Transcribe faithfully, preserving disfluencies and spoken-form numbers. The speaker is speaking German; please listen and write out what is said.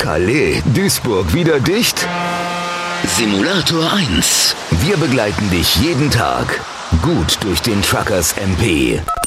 Calais, Duisburg wieder dicht? Simulator eins. Wir begleiten dich jeden Tag gut durch den Truckers M P.